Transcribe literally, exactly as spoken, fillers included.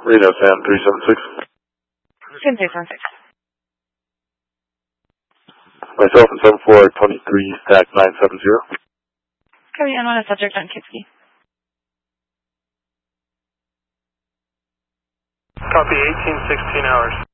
Reno San three seven six. San three seven six. Myself and seven four twenty-three stack nine seven zero. Copy, and one a subject on Kipski. Copy eighteen sixteen hours.